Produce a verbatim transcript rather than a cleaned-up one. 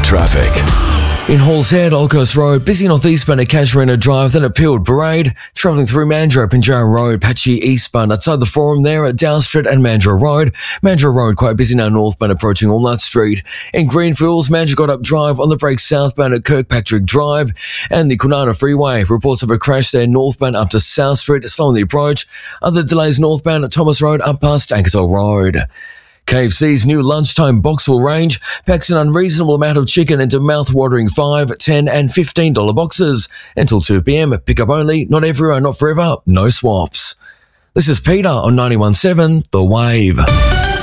Traffic. In Halls Head, Old Coast Road, busy northeastbound at Casuarina Drive, then at Peel Parade, travelling through Mandurah, Pinjarra Road, patchy eastbound outside the Forum there at Dow Street and Mandurah Road. Mandurah Road quite busy now northbound approaching Walnut Street. In Greenfields, Mandurah got up drive on the break southbound at Kirkpatrick Drive, and the Kunana Freeway. Reports of a crash there northbound up to South Street, slow on the approach. Other delays northbound at Thomas Road up past Ankersall Road. K F C's new lunchtime Boxful range packs an unreasonable amount of chicken into mouth-watering five, ten and fifteen dollars boxes. Until two p.m, pick up only, not everywhere, not forever, no swaps. This is Peter on ninety-one point seven The Wave.